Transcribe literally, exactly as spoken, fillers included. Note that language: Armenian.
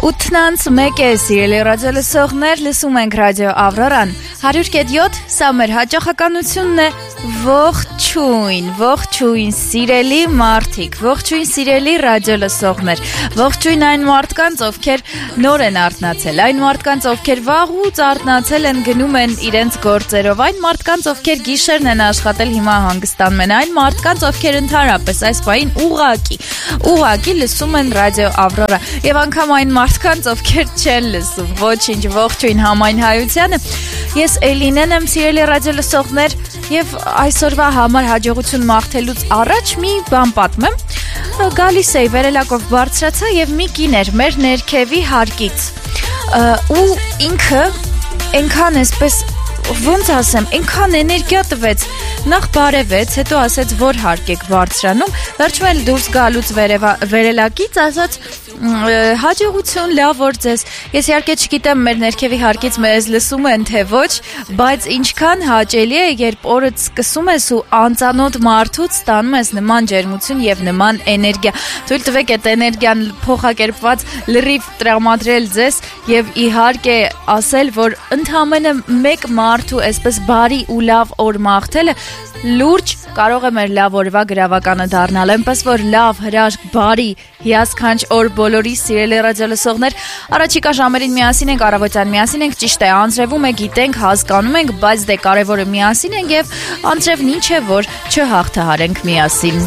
ութնանց մեկ է, սիրելի ռադիոլսողներ, լսում ենք ռադիո Ավրորան, հարյուր կետ յոթ, սա մեր հաճախականությունն է, ողջույն, ողջույն սիրելի մարդիկ, ողջույն սիրելի ռադիոլսողներ, ողջույն այն մարդկանց, ովքեր նոր են արթնացել, այն մարդկանց, ովքեր վաղուց արթնացել են, գնում են իրենց գործերով, այն մարդկանց, ովքեր գիշերն են աշխատել, հիմա հանգստանում են, այն մարդկանց, ովքեր ընդհանրապես այս պահին ուղղակի, ուղղակի լսում են ռադիո Ավրորա, եւ անգամ այն մարդկանց, ովքեր չեն լսում, ոչինչ, ողջույն համայն հայությանը, ես Էլինեն եմ, սիրելի ռադիոլսողներ, եւ այսօրվա համար հաջողություն մաղթելուց առաջ մի բան պատմեմ, գալիս էի վերելակով բարձրացա եւ մի կին էր մեր ներքևի հարկից, ու ինքը այնքան էսպես ոնց ասեմ, այնքան էներգիա տվեց, նախ բարևեց, հետո ասեց, որ հարկ եք բարձրանում, վերջում էլ դուրս գալուց վերելակից ասաց, հաջողություն, լավ որ ձեզ, ես իհարկե չգիտեմ մեր ներքևի հարկից մեզ լսում են թե ոչ, բայց ինչքան հաճելի է, երբ օրը սկսում ես ու անծանոթ մարդուց ստանում ես նման ջերմություն եւ նման էներգիա, թույլ տվեք այդ էներգիան փոխակերպված լրիվ տրամադրել ձեզ եւ իհարկե ասել, որ ընդհանրապես մեկ մարդու այսպես բարի ու լավ օր մաղթելը լուրջ կարող է մեր լավ օրվա գրավականը դառնալ, այնպես որ լավ, հրաշք, բարի, հիասքանչ օր բոլորի սիրելի ռադիոլսողներ, առաջիկա ժամերին միասին ենք, առավոտյան միասին ենք, ճիշտ է, անձրևում է, գիտենք, հասկանում ենք, բայց դե կարևորը միասին ենք եւ անձրևն ինչ է, որ չհաղթահարենք միասին։